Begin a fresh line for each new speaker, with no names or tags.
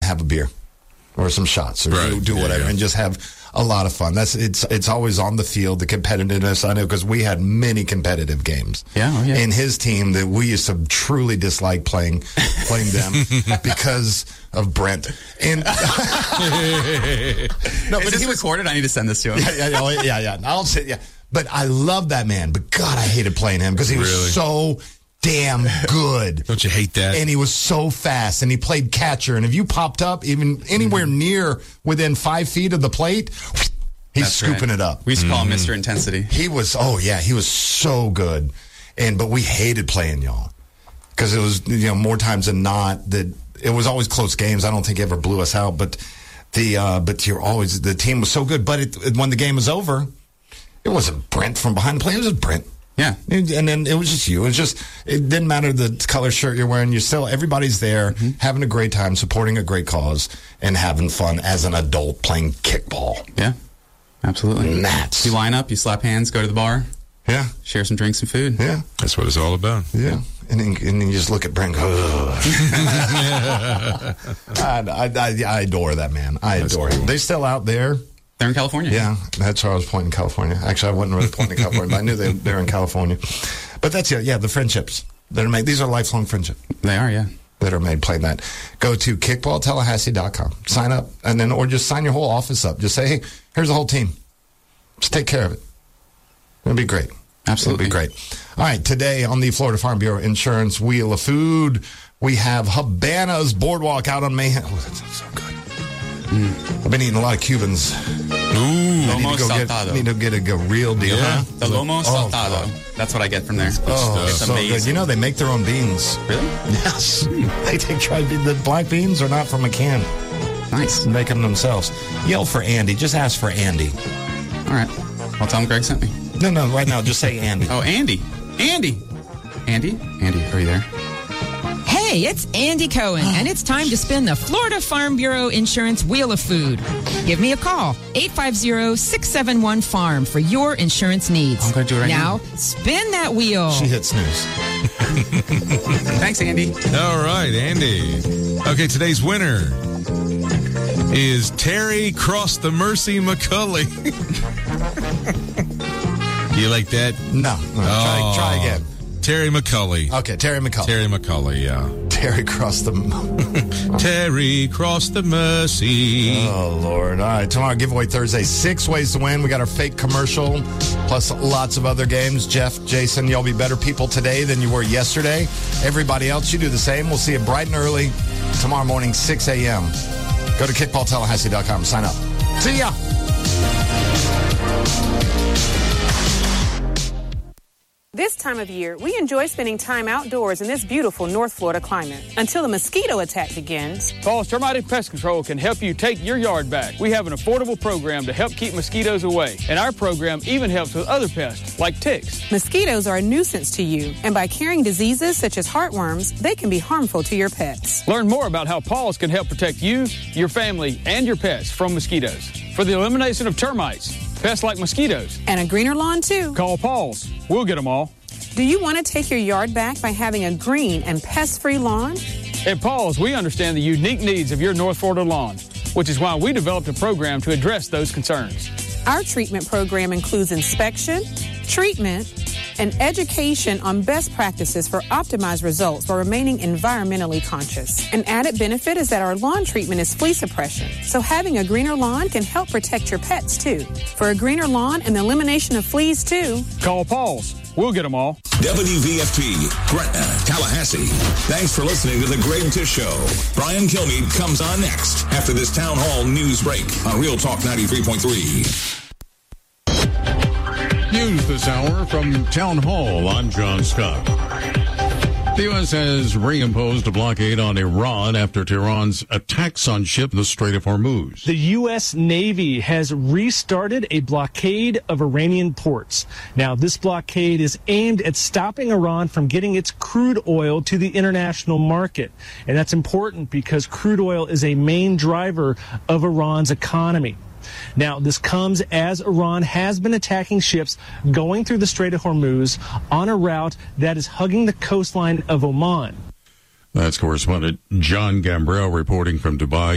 have a beer or some shots or do whatever and just have a lot of fun. It's always on the field, the competitiveness. I know because we had many competitive games. In his team that we used to truly dislike playing them because of Brent. And
no, but is he recorded? I need to send this to him.
Yeah. I'll say But I love that man. But God, I hated playing him because he was so damn good.
Don't you hate that?
And he was so fast, and he played catcher. And if you popped up even anywhere near within 5 feet of the plate, he's scooping it up.
We used to call him Mr. Intensity.
He was so good. But we hated playing y'all because it was more times than not that it was always close games. I don't think it ever blew us out, but the team was so good. But when the game was over, it wasn't Brent from behind the plate. It was just Brent.
Yeah.
And then it was just you. It didn't matter the color shirt you're wearing. Everybody's there having a great time, supporting a great cause, and having fun as an adult playing kickball.
Yeah, absolutely.
Nats.
You line up, you slap hands, go to the bar.
Yeah.
Share some drinks and food.
Yeah.
That's what it's all about.
Yeah. And then you just look at Brent and go, I adore that man. I adore him. They still out there.
They're in California.
Yeah, that's where I was pointing, California. Actually, I wasn't really pointing California, but I knew they're in California. But that's it. Yeah, the friendships that are made. These are lifelong friendships.
They are, yeah.
That are made playing that. Go to kickballtallahassee.com. Sign up, or just sign your whole office up. Just say, hey, here's the whole team. Just take care of it. It'll be great.
Absolutely.
It'll be great. All right, today on the Florida Farm Bureau Insurance Wheel of Food, we have Habana's Boardwalk out on Mayhem. Oh, that sounds so good. I've been eating a lot of Cubans.
Lomo saltado.
Need to get a real deal.
Yeah, the lomo saltado. That's what I get from there.
It's so
amazing.
good. They make their own beans.
Really?
Yes. They try the black beans are not from a can.
Nice.
They make them themselves. Yell for Andy. Just ask for Andy.
All right. I'll tell him Greg sent me.
No. Right now, just say Andy.
Oh, Andy. Andy, are you there?
Hey, it's Andy Cohen, and it's time to spin the Florida Farm Bureau Insurance Wheel of Food. Give me a call, 850-671-FARM, for your insurance needs.
I'm going to do it right now.
Now, spin that wheel.
She hit snooze.
Thanks, Andy.
All right, Andy. Okay, today's winner is Terry Cross the Mercy McCulley. You like that?
No. Try again.
Terry McCulley.
Okay, Terry McCulley.
Terry McCulley, yeah.
Terry Cross the...
Terry Cross the Mercy.
Oh, Lord. All right, tomorrow, Giveaway Thursday, 6 ways to win. We got our fake commercial, plus lots of other games. Jeff, Jason, y'all be better people today than you were yesterday. Everybody else, you do the same. We'll see you bright and early tomorrow morning, 6 a.m. Go to kickballtallahassee.com. Sign up. See ya.
This time of year, we enjoy spending time outdoors in this beautiful North Florida climate until the mosquito attack begins.
Paul's Termite and Pest Control can help you take your yard back. We have an affordable program to help keep mosquitoes away, and our program even helps with other pests like ticks.
Mosquitoes are a nuisance to you, and by carrying diseases such as heartworms, they can be harmful to your pets.
Learn more about how Paul's can help protect you, your family, and your pets from mosquitoes. For the elimination of termites, pests like mosquitoes,
and a greener lawn, too.
Call Paul's. We'll get them all.
Do you want to take your yard back by having a green and pest-free lawn?
At Paul's, we understand the unique needs of your North Florida lawn, which is why we developed a program to address those concerns.
Our treatment program includes inspection, treatment, and education on best practices for optimized results while remaining environmentally conscious. An added benefit is that our lawn treatment is flea suppression, so having a greener lawn can help protect your pets, too. For a greener lawn and the elimination of fleas, too,
call Paul's. We'll get them all.
WVFT, Gretna, Tallahassee. Thanks for listening to The Greg and Tish Show. Brian Kilmeade comes on next after this Town Hall news break on Real Talk 93.3.
News this hour from Town Hall. I'm John Scott. The U.S. has reimposed a blockade on Iran after Tehran's attacks on ships in the Strait of Hormuz.
The U.S. Navy has restarted a blockade of Iranian ports. Now, this blockade is aimed at stopping Iran from getting its crude oil to the international market. And that's important because crude oil is a main driver of Iran's economy. Now, this comes as Iran has been attacking ships going through the Strait of Hormuz on a route that is hugging the coastline of Oman.
That's correspondent John Gambrell reporting from Dubai.